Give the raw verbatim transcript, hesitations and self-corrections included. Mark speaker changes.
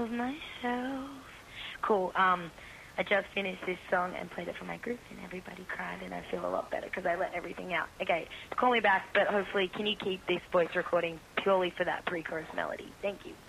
Speaker 1: Of myself. Cool. Um, I just finished this song and played it for my group, and everybody cried, and I feel a lot better because I let everything out. Okay, call me back, but hopefully, can you keep this voice recording purely for that pre-chorus melody? Thank you.